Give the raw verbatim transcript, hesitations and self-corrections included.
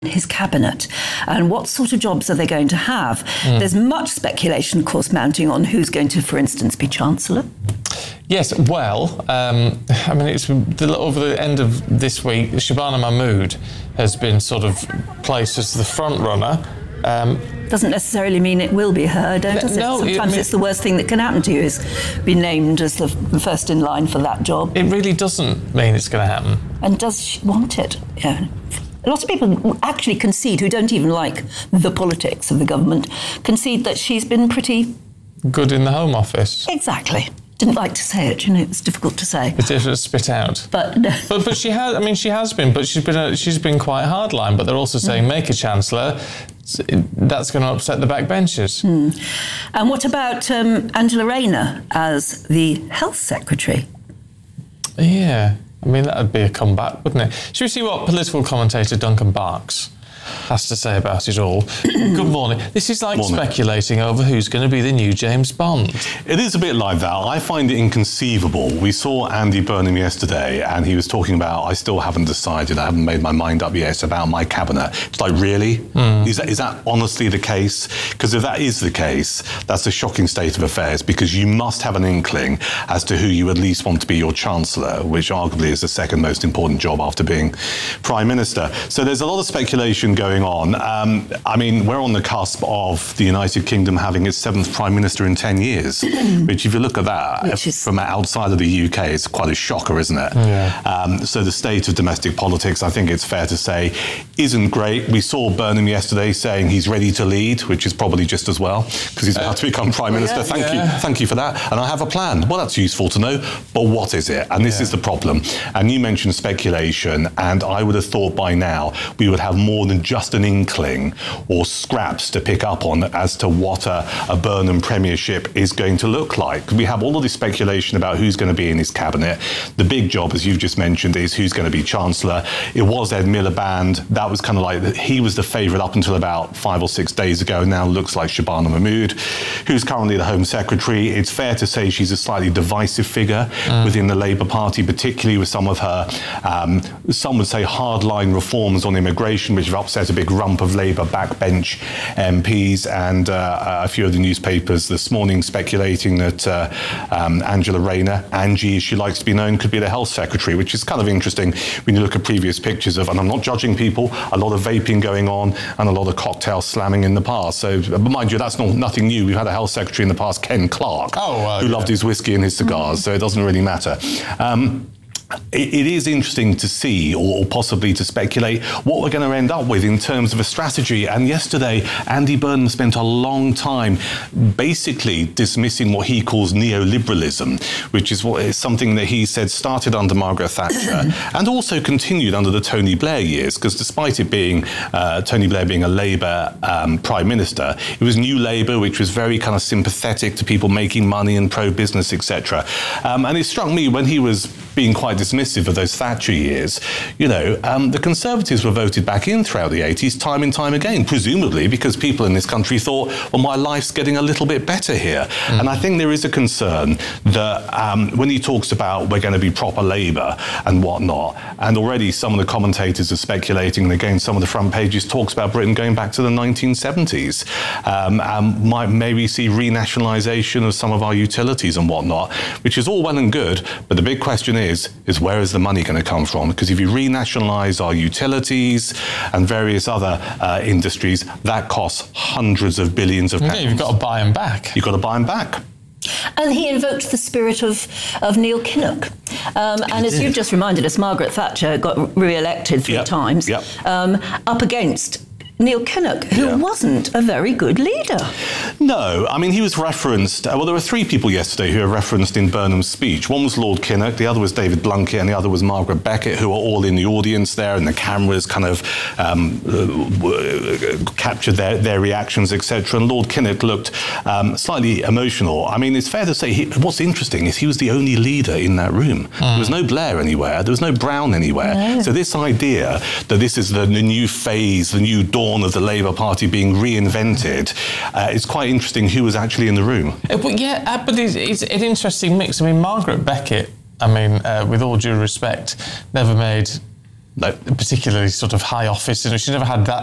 his cabinet, and what sort of jobs are they going to have? Mm. There's much speculation, of course, mounting on who's going to, for instance, be Chancellor. Yes, well, um, I mean, it's the, over the end of this week, Shabana Mahmood has been sort of placed as the front runner. Um, Doesn't necessarily mean it will be her, don't does it? No, Sometimes it, I mean, it's the worst thing that can happen to you is be named as the first in line for that job. It really doesn't mean it's going to happen. And does she want it? Yeah. A lot of people actually concede, who don't even like the politics of the government, concede that she's been pretty... good in the Home Office. Exactly. Didn't like to say it, you know, it's difficult to say. It's difficult to spit out. But, no. but but she has, I mean, she has been, but she's been a, she's been quite hardline, but they're also saying, mm. make a Chancellor, that's going to upset the backbenchers. Mm. And what about um, Angela Rayner as the Health Secretary? Yeah, I mean, that would be a comeback, wouldn't it? Should we see what political commentator Duncan Barks has to say about it all? Good morning. This is like morning. Speculating over who's going to be the new James Bond. It is a bit like that. I find it inconceivable. We saw Andy Burnham yesterday and he was talking about, I still haven't decided, I haven't made my mind up yet about my cabinet. It's like, really? Mm. Is that, is that honestly the case? Because if that is the case, that's a shocking state of affairs, because you must have an inkling as to who you at least want to be your Chancellor, which arguably is the second most important job after being Prime Minister. So there's a lot of speculation going on. Um, I mean, we're on the cusp of the United Kingdom having its seventh Prime Minister in ten years, which if you look at that is... from outside of the U K, it's quite a shocker, isn't it? Yeah. Um, so the state of domestic politics, I think it's fair to say, isn't great. We saw Burnham yesterday saying he's ready to lead, which is probably just as well, because he's about uh, to become Prime Minister. Yeah, thank yeah. you, thank you for that. And I have a plan. Well, that's useful to know, but what is it? And this yeah. is the problem. And you mentioned speculation, and I would have thought by now we would have more than just an inkling or scraps to pick up on as to what a, a Burnham premiership is going to look like. We have all of this speculation about who's going to be in his cabinet. The big job, as you've just mentioned, is who's going to be Chancellor. It was Ed Miliband. That was kind of like, he was the favourite up until about five or six days ago. Now looks like Shabana Mahmood, who's currently the Home Secretary. It's fair to say she's a slightly divisive figure mm. within the Labour Party, particularly with some of her, um, some would say hardline reforms on immigration, which have upset a big rump of Labour backbench M Ps, and uh, a few of the newspapers this morning speculating that uh, um, Angela Rayner, Angie as she likes to be known, could be the Health Secretary, which is kind of interesting when you look at previous pictures of, and I'm not judging people, a lot of vaping going on and a lot of cocktail slamming in the past. So, but mind you, that's not nothing new. We've had a Health Secretary in the past, Ken Clarke, oh, uh, who yeah. loved his whiskey and his cigars, mm-hmm. so it doesn't really matter. Um, It, it is interesting to see, or, or possibly to speculate, what we're going to end up with in terms of a strategy. And yesterday, Andy Burnham spent a long time basically dismissing what he calls neoliberalism, which is, what, is something that he said started under Margaret Thatcher and also continued under the Tony Blair years, because despite it being uh, Tony Blair being a Labour um, Prime Minister, it was New Labour, which was very kind of sympathetic to people making money and pro-business, et cetera. Um, and it struck me when he was being quite dismissive of those Thatcher years, you know, um, the Conservatives were voted back in throughout the eighties time and time again, presumably because people in this country thought, well, my life's getting a little bit better here. Mm. And I think there is a concern that um, when he talks about we're going to be proper Labour and whatnot, and already some of the commentators are speculating, and again, some of the front pages talks about Britain going back to the nineteen seventies, um, and might maybe see renationalisation of some of our utilities and whatnot, which is all well and good, but the big question is, Is, is where is the money going to come from? Because if you renationalise our utilities and various other uh, industries, that costs hundreds of billions of pounds. Yeah, you've got to buy them back. You've got to buy them back. And he invoked the spirit of, of Neil Kinnock. Um, and as you've just reminded us, Margaret Thatcher got re-elected three yep. times yep. um, up against Neil Kinnock, who yeah. wasn't a very good leader. No, I mean, he was referenced, uh, well, there were three people yesterday who were referenced in Burnham's speech. One was Lord Kinnock, the other was David Blunkett, and the other was Margaret Beckett, who were all in the audience there, and the cameras kind of um, uh, captured their, their reactions, et cetera. And Lord Kinnock looked um, slightly emotional. I mean, it's fair to say, he, what's interesting is he was the only leader in that room. Mm. There was no Blair anywhere, there was no Brown anywhere. No. So this idea that this is the, the new phase, the new dawn of the Labour Party being reinvented, uh, it's quite interesting who was actually in the room. Uh, but yeah, uh, but it's, it's an interesting mix. I mean, Margaret Beckett, I mean, uh, with all due respect, never made No. particularly sort of high office. You know, she's never had that